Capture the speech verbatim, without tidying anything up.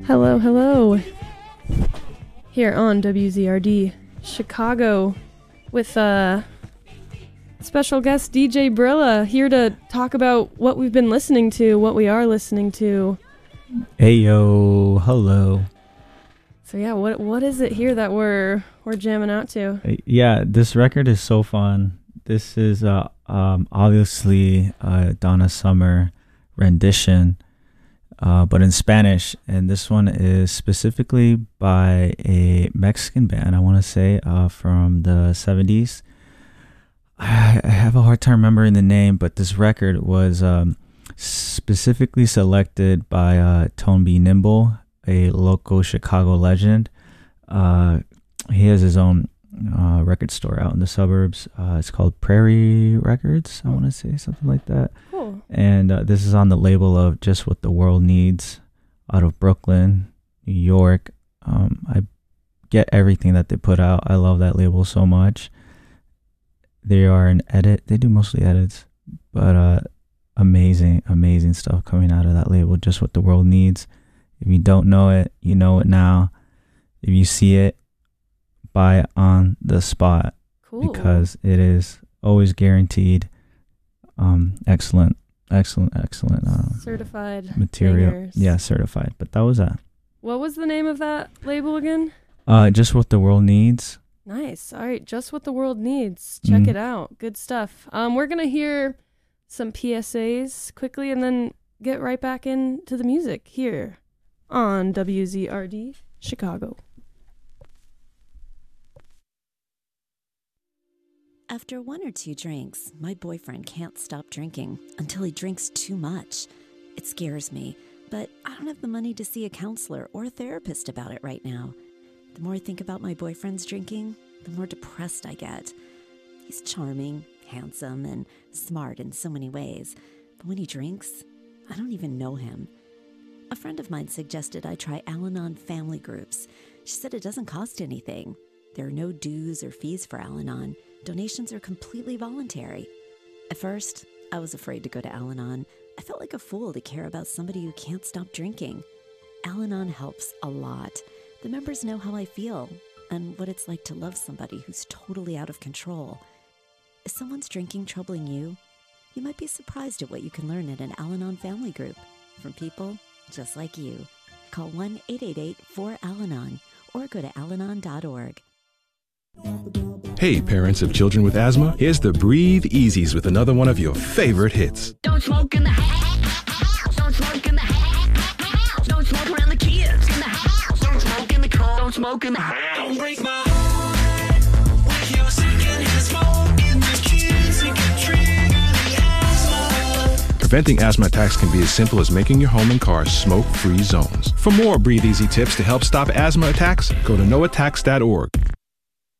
Hello, hello. Here on W Z R D Chicago with uh, special guest D J Brilla here to talk about what we've been listening to, what we are listening to. Hey yo, hello. So yeah, what what is it here that we're we're jamming out to? Yeah, this record is so fun. This is uh um obviously a Donna Summer rendition, uh, but in Spanish, and this one is specifically by a Mexican band, I want to say, uh, from the seventies. I, I have a hard time remembering the name, but this record was um, specifically selected by uh, Tone B. Nimble, a local Chicago legend. Uh, he has his own uh, record store out in the suburbs. Uh, it's called Prairie Records, I want to say, something like that. Cool. And uh, this is on the label of Just What the World Needs, out of Brooklyn, New York. Um, I get everything that they put out. I love that label so much. They are an edit. They do mostly edits, but uh, amazing, amazing stuff coming out of that label. Just What the World Needs. If you don't know it, you know it now. If you see it, buy it on the spot. Cool. Because it is always guaranteed um, excellent, excellent, excellent uh, certified material. bangers. Yeah, certified. But that was that. What was the name of that label again? Uh, Just What the World Needs. Nice. All right, Just What the World Needs. Check Mm. it out. Good stuff. Um, we're gonna hear some P S As quickly, and then get right back into the music here on W Z R D Chicago. After one or two drinks, my boyfriend can't stop drinking until he drinks too much. It scares me, but I don't have the money to see a counselor or a therapist about it right now. The more I think about my boyfriend's drinking, the more depressed I get. He's charming, handsome, and smart in so many ways, but when he drinks, I don't even know him. A friend of mine suggested I try Al-Anon family groups. She said it doesn't cost anything. There are no dues or fees for Al-Anon. Donations are completely voluntary. At first, I was afraid to go to Al-Anon. I felt like a fool to care about somebody who can't stop drinking. Al-Anon helps a lot. The members know how I feel and what it's like to love somebody who's totally out of control. Is someone's drinking troubling you? You might be surprised at what you can learn in an Al-Anon family group from people just like you. Call one eight eight eight four Al Anon or go to al anon dot org. Hey, parents of children with asthma, here's the Breathe Easies with another one of your favorite hits. Don't smoke in the house. Don't smoke in the house. Don't smoke around the kids in the house. Don't smoke in the car. Don't smoke in the house. Don't break my heart with your secondhand smoke in the kids and can trigger the asthma. Preventing asthma attacks can be as simple as making your home and car smoke-free zones. For more Breathe Easy tips to help stop asthma attacks, go to no attacks dot org.